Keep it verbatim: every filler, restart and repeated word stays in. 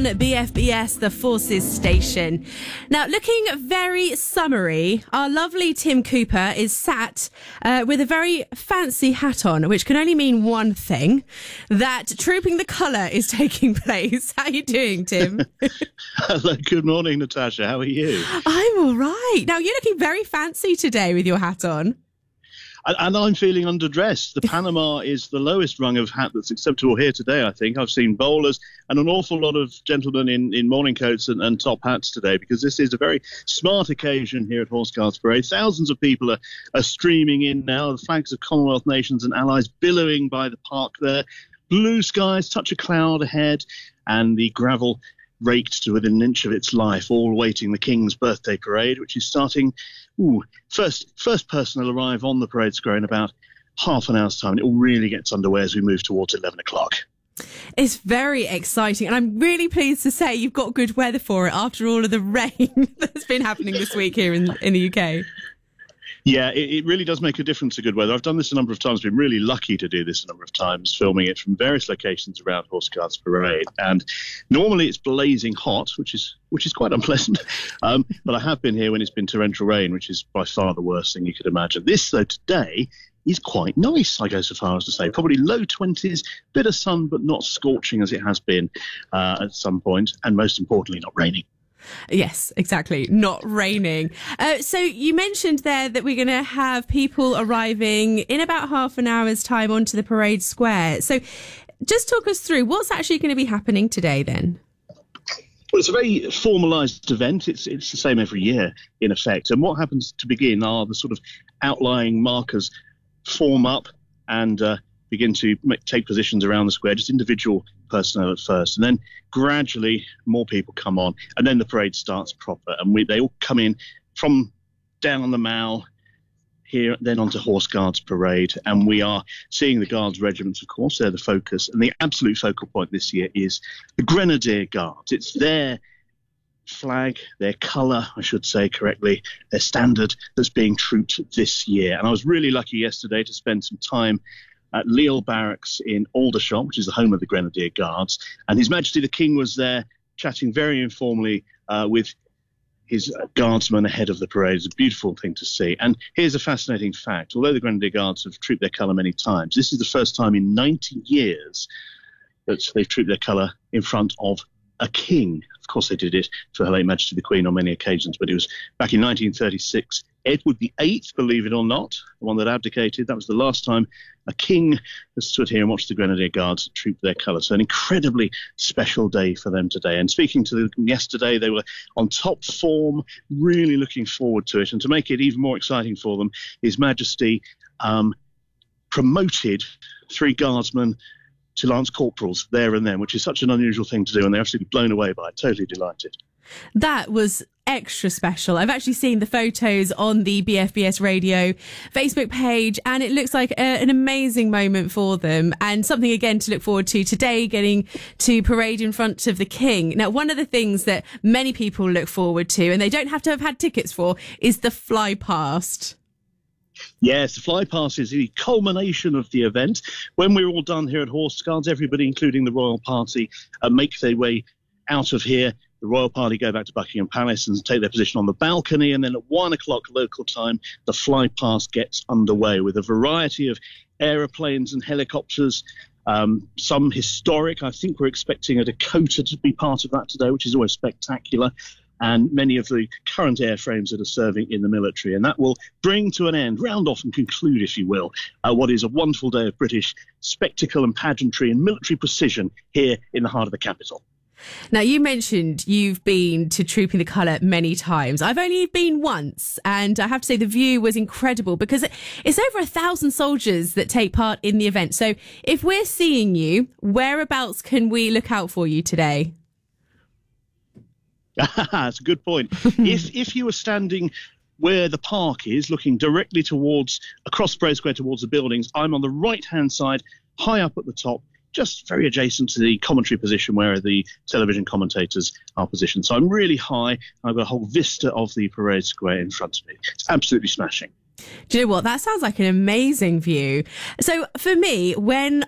on B F B S, the Forces Station. Now, looking very summery, our lovely Tim Cooper is sat uh, with a very fancy hat on, which can only mean one thing, that Trooping the Colour is taking place. How are you doing, Tim? Hello, good morning, Natasha. How are you? I'm all right. Now, you're looking very fancy today with your hat on. And I'm feeling underdressed. The Panama is the lowest rung of hat that's acceptable here today, I think. I've seen bowlers and an awful lot of gentlemen in, in morning coats and, and top hats today, because this is a very smart occasion here at Horse Guards Parade. Thousands of people are, are streaming in now, the flags of Commonwealth nations and allies billowing by the park there. Blue skies, touch of cloud ahead, and the gravel raked to within an inch of its life, all awaiting the King's birthday parade, which is starting. Ooh, first first person will arrive on the parade square in about half an hour's time, and it all really gets underway as we move towards eleven o'clock. It's very exciting, and I'm really pleased to say you've got good weather for it after all of the rain that's been happening this week here in, in the U K. Yeah, it, it really does make a difference to good weather. I've done this a number of times, been really lucky to do this a number of times, filming it from various locations around Horse Guards Parade. And normally it's blazing hot, which is which is quite unpleasant. Um, but I have been here when it's been torrential rain, which is by far the worst thing you could imagine. This, though, today is quite nice, I go so far as to say. Probably low twenties, bit of sun, but not scorching as it has been uh, at some point. And most importantly, not raining. Yes, exactly. Not raining. Uh, so you mentioned there that we're going to have people arriving in about half an hour's time onto the parade square. So just talk us through what's actually going to be happening today then. Well, it's a very formalised event. It's it's the same every year, in effect. And what happens to begin are the sort of outlying markers form up and uh, begin to make, take positions around the square, just individual personnel at first, and then gradually more people come on, and then the parade starts proper, and we, they all come in from down the Mall here, then onto Horse Guards Parade, and we are seeing the Guards regiments, of course. They're the focus, and the absolute focal point this year is the Grenadier Guards. It's their flag, their colour, I should say correctly, their standard that's being trooped this year. And I was really lucky yesterday to spend some time at Leal Barracks in Aldershot, which is the home of the Grenadier Guards. And His Majesty the King was there chatting very informally uh, with his uh, guardsmen ahead of the parade. It's a beautiful thing to see. And here's a fascinating fact. Although the Grenadier Guards have trooped their colour many times, this is the first time in ninety years that they've trooped their colour in front of a king. Of course, they did it for Her late Majesty the Queen on many occasions, but it was back in nineteen thirty-six. Edward the Eighth, believe it or not, the one that abdicated, that was the last time a king has stood here and watched the Grenadier Guards troop their colour. So an incredibly special day for them today. And speaking to them yesterday, they were on top form, really looking forward to it. And to make it even more exciting for them, His Majesty um, promoted three guardsmen to Lance Corporals there and then, which is such an unusual thing to do, and they're absolutely blown away by it, totally delighted. That was extra special. I've actually seen the photos on the B F B S Radio Facebook page, and it looks like a, an amazing moment for them, and something again to look forward to today, getting to parade in front of the King. Now, one of the things that many people look forward to, and they don't have to have had tickets for, is the fly past. Yes, the fly past is the culmination of the event. When we're all done here at Horse Guards, everybody, including the royal party, uh, make their way out of here. The royal party go back to Buckingham Palace and take their position on the balcony, and then at one o'clock local time, the fly past gets underway with a variety of aeroplanes and helicopters, um, some historic. I think we're expecting a Dakota to be part of that today, which is always spectacular, and many of the current airframes that are serving in the military. And that will bring to an end, round off and conclude, if you will, uh, what is a wonderful day of British spectacle and pageantry and military precision here in the heart of the capital. Now, you mentioned you've been to Trooping the Colour many times. I've only been once, and I have to say the view was incredible, because it's over a thousand soldiers that take part in the event. So if we're seeing you, whereabouts can we look out for you today? That's a good point. if if you were standing where the park is, looking directly towards, across Parade Square towards the buildings, I'm on the right-hand side, high up at the top, just very adjacent to the commentary position where the television commentators are positioned. So I'm really high. I've got a whole vista of the Parade Square in front of me. It's absolutely smashing. Do you know what? That sounds like an amazing view. So for me, when